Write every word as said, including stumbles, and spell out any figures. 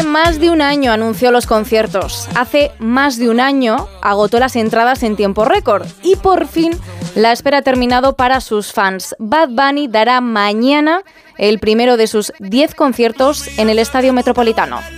más de un año anunció los conciertos. Hace más de un año agotó las entradas en tiempo récord. Y por fin la espera ha terminado para sus fans. Bad Bunny dará mañana el primero de sus diez conciertos en el Estadio Metropolitano.